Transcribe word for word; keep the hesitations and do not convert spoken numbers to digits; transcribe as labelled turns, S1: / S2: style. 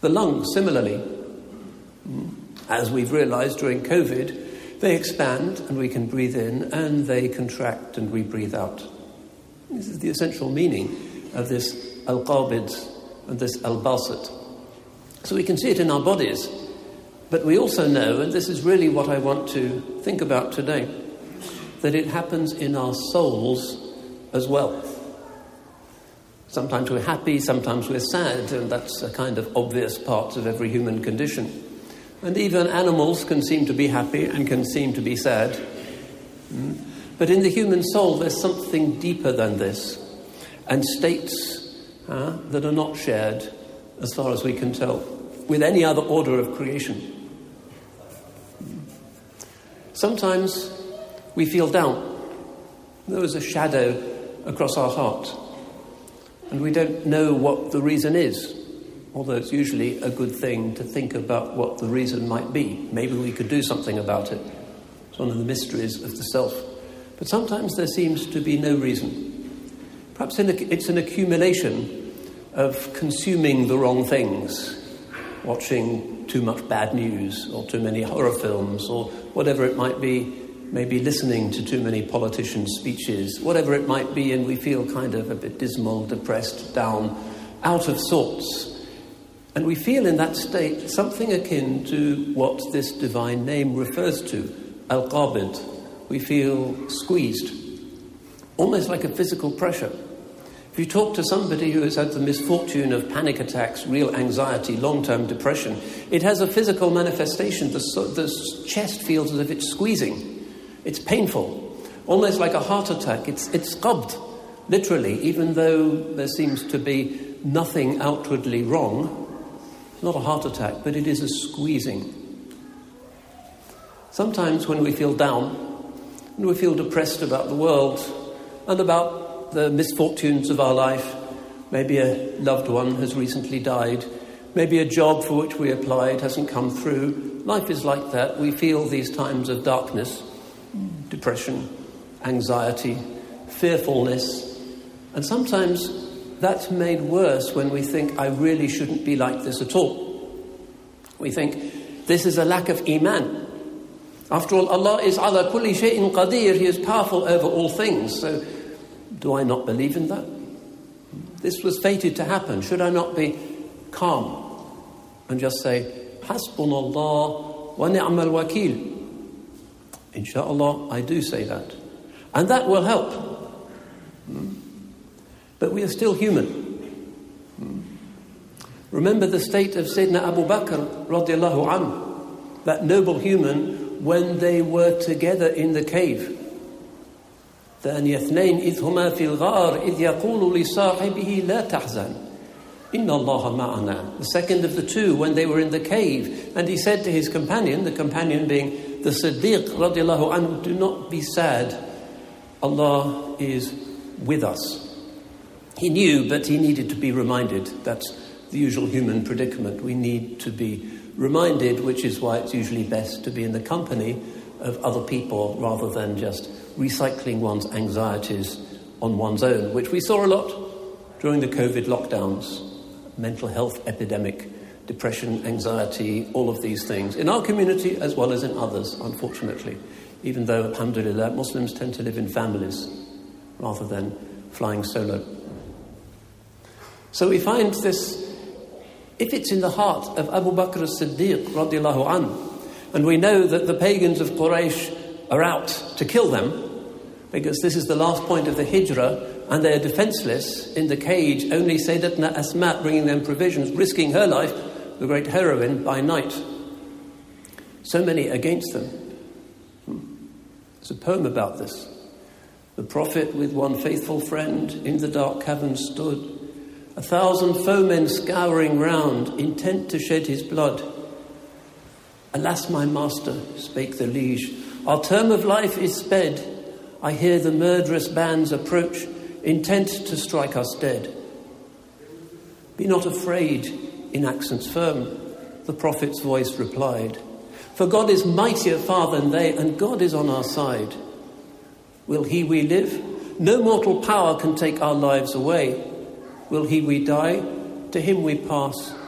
S1: The lungs, similarly, as we've realized during COVID, they expand and we can breathe in, and they contract and we breathe out. This is the essential meaning of this al-qabid and this al-basit. So we can see it in our bodies, but we also know, and this is really what I want to think about today, that it happens in our souls as well. Sometimes we're happy, sometimes we're sad, and that's a kind of obvious part of every human condition. And even animals can seem to be happy and can seem to be sad. But in the human soul, there's something deeper than this, and states uh, that are not shared, as far as we can tell, with any other order of creation. Sometimes we feel down. There is a shadow across our heart, and we don't know what the reason is, although it's usually a good thing to think about what the reason might be. Maybe we could do something about it. It's one of the mysteries of the self. But sometimes there seems to be no reason. Perhaps it's an accumulation of consuming the wrong things, watching too much bad news or too many horror films or whatever it might be, maybe listening to too many politicians' speeches, whatever it might be, and we feel kind of a bit dismal, depressed, down, out of sorts. And we feel in that state something akin to what this divine name refers to, al-qabid. We feel squeezed, almost like a physical pressure. If you talk to somebody who has had the misfortune of panic attacks, real anxiety, long-term depression, it has a physical manifestation. The, the chest feels as if it's squeezing. It's painful, almost like a heart attack. It's, it's qabd, literally, even though there seems to be nothing outwardly wrong. It's not a heart attack, but it is a squeezing. Sometimes when we feel down, and we feel depressed about the world and about the misfortunes of our life, maybe a loved one has recently died, maybe a job for which we applied hasn't come through. Life is like that. We feel these times of darkness, depression, anxiety, fearfulness, and sometimes that's made worse when we think, I really shouldn't be like this at all. We think, this is a lack of iman. After all, Allah is ala kulli shay'in qadir. He is powerful over all things. So, do I not believe in that? This was fated to happen. Should I not be calm and just say, Hasbunallah wa ni'mal wakil? Insha'Allah, I do say that. And that will help. But we are still human. Remember the state of Sayyidina Abu Bakr radiallahu anhu, that noble human, when they were together in the cave. ثاني اثنين إذ هما في الغار إذ يقول لصاحبه لا تحزن إن الله معنا. The second of the two, when they were in the cave, and he said to his companion, the companion being the Siddiq radiallahu anhu, do not be sad. Allah is with us. He knew, but he needed to be reminded. That's the usual human predicament. We need to be reminded, which is why it's usually best to be in the company of other people rather than just recycling one's anxieties on one's own, which we saw a lot during the COVID lockdowns, mental health epidemic, depression, anxiety, all of these things, in our community as well as in others, unfortunately, even though, alhamdulillah, Muslims tend to live in families rather than flying solo. So we find this, if it's in the heart of Abu Bakr as-Siddiq radiallahu anhu, and we know that the pagans of Quraysh are out to kill them, because this is the last point of the hijrah, and they are defenseless in the cage, only Sayyidatna Asma bringing them provisions, risking her life, the great heroine, by night. So many against them. There's a poem about this. The Prophet with one faithful friend in the dark cavern stood, a thousand foemen scouring round, intent to shed his blood. Alas, my master, spake the liege, our term of life is sped. I hear the murderous bands approach, intent to strike us dead. Be not afraid, in accents firm, the prophet's voice replied. For God is mightier far than they, and God is on our side. Will he we live? No mortal power can take our lives away. Will he we die? To him we pass